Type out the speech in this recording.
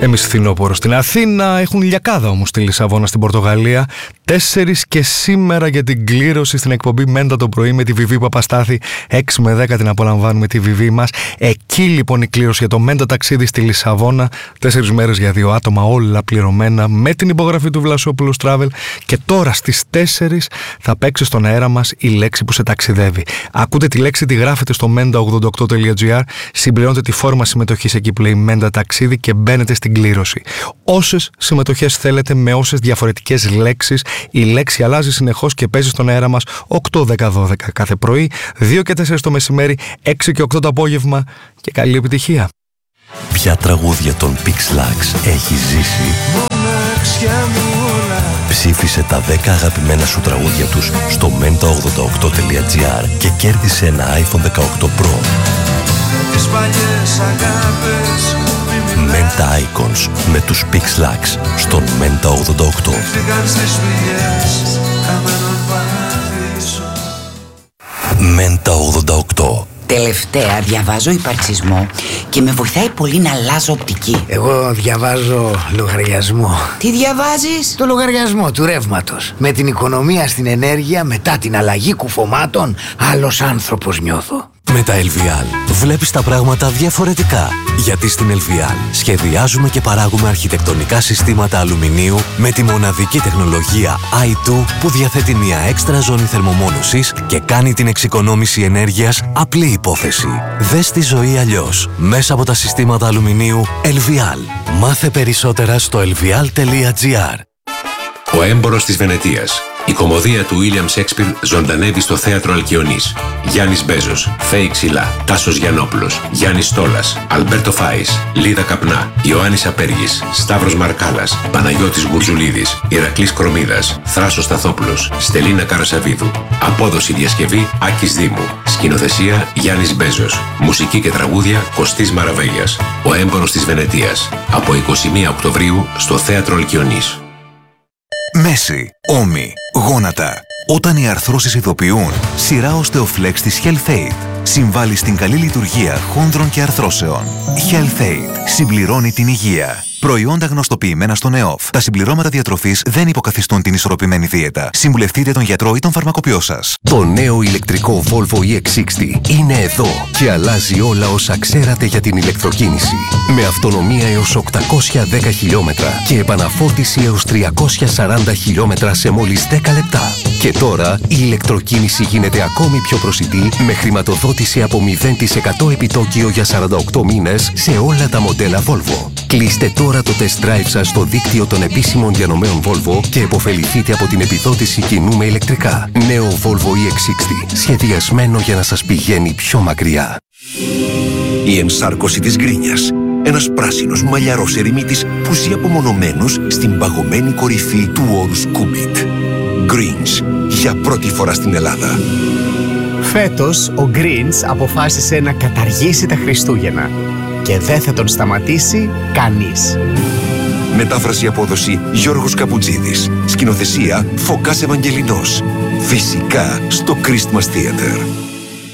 Εμείς φθινόπωρο στην Αθήνα, έχουν ηλιακάδα όμως στη Λισαβόνα στην Πορτογαλία. 4 και σήμερα για την κλήρωση στην εκπομπή Μέντα το πρωί με τη Βιβί Παπαστάθη. 6 με 10 την απολαμβάνουμε τη Βιβί μας. Εκεί λοιπόν η κλήρωση για το Μέντα ταξίδι στη Λισαβόνα. 4 μέρες για 2 άτομα, όλα πληρωμένα με την υπογραφή του Βλασόπουλος Travel. Και τώρα στις 4 θα παίξει στον αέρα μας η λέξη που σε ταξιδεύει. Ακούτε τη λέξη, τη γράφετε στο menda88.gr, συμπληρώνετε τη φόρμα συμμετοχής εκεί που λέει Μέντα ταξίδι και μπαίνετε στην κλήρωση. Όσες συμμετοχές θέλετε με όσες διαφορετικές λέξεις, η λέξη αλλάζει συνεχώς και παίζει στον αέρα μας 8, 10, 12 κάθε πρωί, 2 και 4 το μεσημέρι, 6 και 8 το απόγευμα και καλή επιτυχία. Ποια τραγούδια των Pixlax έχει ζήσει? Ψήφισε τα 10 αγαπημένα σου τραγούδια τους στο menta88.gr και κέρδισε ένα iPhone 18 Pro. Menta Icons με τους Pixlax στον Menta 88. Menta 88. Τελευταία διαβάζω υπαρξισμό και με βοηθάει πολύ να αλλάζω οπτική. Εγώ διαβάζω λογαριασμό. Τι διαβάζεις? Το λογαριασμό του ρεύματος. Με την οικονομία στην ενέργεια μετά την αλλαγή κουφωμάτων, άλλος άνθρωπος νιώθω. Με τα LVL βλέπεις τα πράγματα διαφορετικά. Γιατί στην LVL σχεδιάζουμε και παράγουμε αρχιτεκτονικά συστήματα αλουμινίου με τη μοναδική τεχνολογία i2 που διαθέτει μια έξτρα ζώνη θερμομόνωσης και κάνει την εξοικονόμηση ενέργειας απλή υπόθεση. Δες τη ζωή αλλιώς μέσα από τα συστήματα αλουμινίου LVL. Μάθε περισσότερα στο lvl.gr. Ο έμπορος της Βενετίας. Η κωμωδία του William Shakespeare ζωντανεύει στο θέατρο Αλκιονής. Γιάννης Μπέζος, Φέη Ξυλά, Τάσος Γιαννόπουλος, Γιάννης Στόλας, Αλμπέρτο Φάης, Λίδα Καπνά, Ιωάννης Απέργης, Σταύρος Μαρκάλας, Παναγιώτης Γουρζουλίδης, Ηρακλής Κρομίδας, Θράσος Σταθόπουλος, Στελίνα Καρασαβίδου. Απόδοση διασκευή Άκης Δήμου. Σκηνοθεσία Γιάννης Μπέζος. Μουσική και τραγούδια Κωστής Μαραβέγιας. Ο έμπορος της Βενετίας. Από 21 Οκτωβρίου στο θέατρο Αλκιονής. Μέση, ώμοι, γόνατα. Όταν οι αρθρώσεις ειδοποιούν, σειρά Osteoflex της HealthAid συμβάλλει στην καλή λειτουργία χόνδρων και αρθρώσεων. HealthAid συμπληρώνει την υγεία. Προϊόντα γνωστοποιημένα στον ΕΟΦ. Τα συμπληρώματα διατροφής δεν υποκαθιστούν την ισορροπημένη δίαιτα. Συμβουλευτείτε τον γιατρό ή τον φαρμακοποιό σας. Το νέο ηλεκτρικό Volvo EX60 είναι εδώ και αλλάζει όλα όσα ξέρατε για την ηλεκτροκίνηση. Με αυτονομία έως 810 χιλιόμετρα και επαναφόρτιση έως 340 χιλιόμετρα σε μόλις 10 λεπτά. Και τώρα η ηλεκτροκίνηση γίνεται ακόμη πιο προσιτή με χρηματοδότηση από 0% επιτόκιο για 48 μήνες σε όλα τα μοντέλα Volvo. Κλείστε τώρα το test drive σας στο δίκτυο των επίσημων διανομέων Volvo και επωφεληθείτε από την επιδότηση κοινού με ηλεκτρικά. Νέο Volvo EX60, σχεδιασμένο για να σας πηγαίνει πιο μακριά. Η ενσάρκωση της γκρίνιας. Ένας πράσινος μαλλιαρός ερημίτης που ζει απομονωμένος στην παγωμένη κορυφή του όρους Κούμπιτ. Greens, για πρώτη φορά στην Ελλάδα. Φέτος ο Greens αποφάσισε να καταργήσει τα Χριστούγεννα και δεν θα τον σταματήσει κανείς. Μετάφραση απόδοση Γιώργος Καπουτζίδης. Σκηνοθεσία Φωκάς Ευαγγελινός. Φυσικά στο Christmas Theater.